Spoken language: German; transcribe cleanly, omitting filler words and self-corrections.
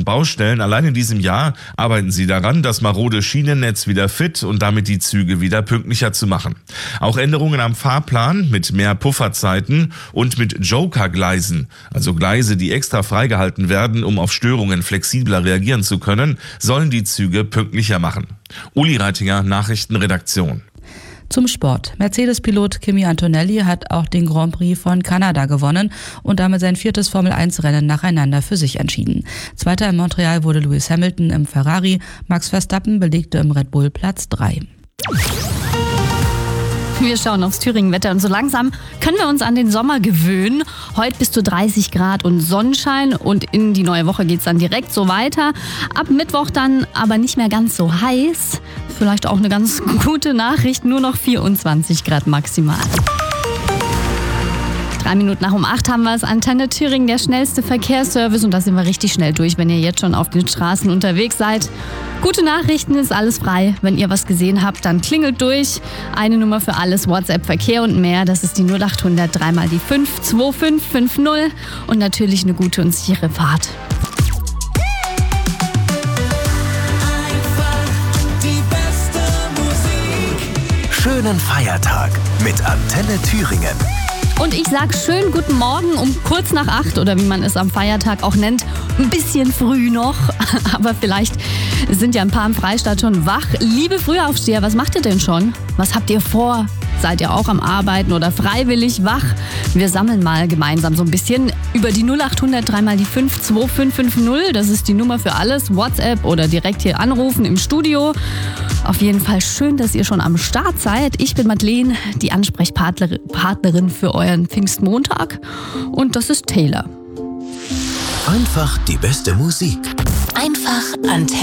großen Baustellen. Allein in diesem Jahr arbeiten sie daran, das marode Schienennetz wieder fit und damit die Züge wieder pünktlicher zu machen. Auch Änderungen am Fahrplan mit mehr Pufferzeiten und mit Joker-Gleisen, also Gleise, die extra freigehalten werden, um auf Störungen flexibler reagieren zu können, sollen die Züge pünktlicher machen. Uli Reitinger, Nachrichtenredaktion. Zum Sport. Mercedes-Pilot Kimi Antonelli hat auch den Grand Prix von Kanada gewonnen und damit sein 4. Formel-1-Rennen nacheinander für sich entschieden. Zweiter in Montreal wurde Lewis Hamilton im Ferrari, Max Verstappen belegte im Red Bull Platz 3. Wir schauen aufs Thüringen-Wetter und so langsam können wir uns an den Sommer gewöhnen. Heute bis zu 30 Grad und Sonnenschein und in die neue Woche geht's dann direkt so weiter. Ab Mittwoch dann aber nicht mehr ganz so heiß. Vielleicht auch eine ganz gute Nachricht, nur noch 24 Grad maximal. 3 Minuten nach um 8 haben wir es. Antenne Thüringen, der schnellste Verkehrsservice. Und da sind wir richtig schnell durch, wenn ihr jetzt schon auf den Straßen unterwegs seid. Gute Nachrichten, ist alles frei. Wenn ihr was gesehen habt, dann klingelt durch. Eine Nummer für alles, WhatsApp, Verkehr und mehr. Das ist die 0800 3 mal die 5 2550. Und natürlich eine gute und sichere Fahrt. Schönen Feiertag mit Antenne Thüringen. Und ich sag schönen guten Morgen um kurz nach 8 oder wie man es am Feiertag auch nennt. Ein bisschen früh noch, aber vielleicht sind ja ein paar im Freistaat schon wach. Liebe Frühaufsteher, was macht ihr denn schon? Was habt ihr vor? Seid ihr auch am Arbeiten oder freiwillig wach? Wir sammeln mal gemeinsam so ein bisschen über die 0800 3 mal die 5 2550. Das ist die Nummer für alles. WhatsApp oder direkt hier anrufen im Studio. Auf jeden Fall schön, dass ihr schon am Start seid. Ich bin Madeleine, die Ansprechpartnerin für euren Pfingstmontag. Und das ist Taylor. Einfach die beste Musik. Einfach Antenne.